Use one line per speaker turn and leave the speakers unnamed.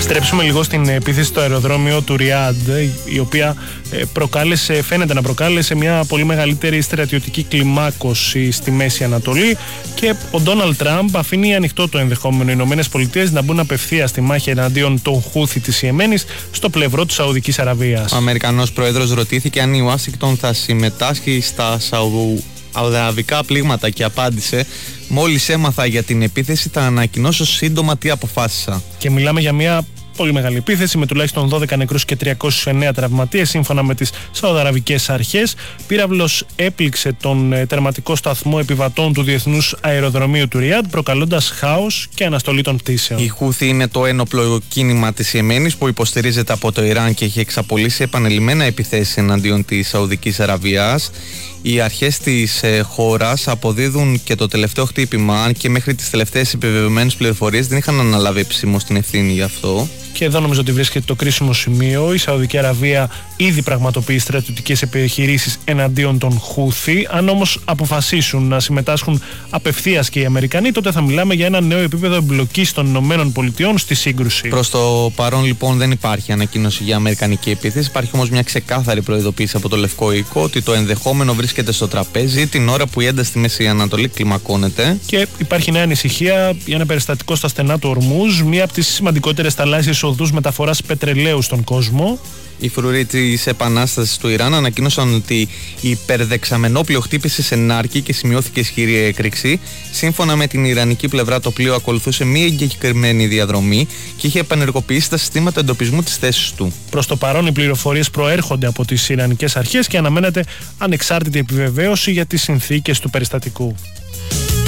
Επιστρέψουμε λίγο στην επίθεση στο αεροδρόμιο του Ριάντ, η οποία φαίνεται να προκάλεσε μια πολύ μεγαλύτερη στρατιωτική κλιμάκωση στη Μέση Ανατολή, και ο Ντόναλντ Τραμπ αφήνει ανοιχτό το ενδεχόμενο οι ΗΠΑ να μπουν απευθεία στη μάχη εναντίον των Χούθι της Ιεμένης στο πλευρό της Σαουδικής Αραβίας.
Ο Αμερικανός πρόεδρος ρωτήθηκε αν η Ουάσιγκτον θα συμμετάσχει στα σαουδαραβικά πλήγματα και απάντησε: «Μόλις έμαθα για την επίθεση θα ανακοινώσω σύντομα τι αποφάσισα».
Και μιλάμε για μια πολύ μεγάλη επίθεση με τουλάχιστον 12 νεκρούς και 309 τραυματίες σύμφωνα με τις Σαουδαραβικές αρχές. Πύραυλος έπληξε τον τερματικό σταθμό επιβατών του Διεθνούς Αεροδρομίου του Ριάντ, προκαλώντας χάος και αναστολή των πτήσεων.
Η Χούθη είναι το ένοπλο κίνημα της Ιεμένης που υποστηρίζεται από το Ιράν και έχει εξαπολύσει επανελειμμένα επιθέσεις εναντίον της Σαουδικής Αραβίας. Οι αρχές της χώρας αποδίδουν και το τελευταίο χτύπημα, αν και μέχρι τις τελευταίες επιβεβαιωμένες πληροφορίες δεν είχαν αναλάβει επισήμως την ευθύνη γι' αυτό.
Και εδώ νομίζω ότι βρίσκεται το κρίσιμο σημείο. Η Σαουδική Αραβία ήδη πραγματοποιεί στρατιωτικές επιχειρήσεις εναντίον των Χούθι. Αν όμως αποφασίσουν να συμμετάσχουν απευθείας και οι Αμερικανοί, τότε θα μιλάμε για ένα νέο επίπεδο εμπλοκής των ΗΠΑ στη σύγκρουση.
Προς το παρόν λοιπόν δεν υπάρχει ανακοίνωση για αμερικανική επίθεση. Υπάρχει όμως μια ξεκάθαρη προειδοποίηση από το Λευκό Οίκο ότι το ενδεχόμενο βρίσκεται στο τραπέζι την ώρα που η ένταση στη Μέση Ανατολή κλιμακώνεται.
Και υπάρχει νέα ανησυχία για ένα περιστατικό στα στενά του Ορμούζ, μία από τις σημαντικότερες θαλάσσιες οδούς μεταφοράς πετρελαίου στον κόσμο.
Οι φρουροί της Επανάστασης του Ιράν ανακοίνωσαν ότι η υπερδεξαμενόπλοιο χτύπησε σε Νάρκη και σημειώθηκε ισχυρή έκρηξη. Σύμφωνα με την ιρανική πλευρά, το πλοίο ακολουθούσε μία εγκεκριμένη διαδρομή και είχε επανεργοποιήσει τα συστήματα εντοπισμού της θέσης του.
Προς το παρόν, οι πληροφορίες προέρχονται από τις ιρανικές αρχές και αναμένεται ανεξάρτητη επιβεβαίωση για τις συνθήκες του περιστατικού.